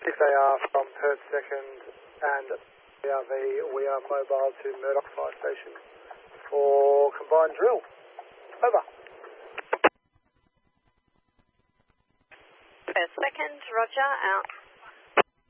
6AR from Perth 2nd and BRV, we are mobile to Murdoch Fire Station for combined drill. Over. Perth 2nd, roger, out.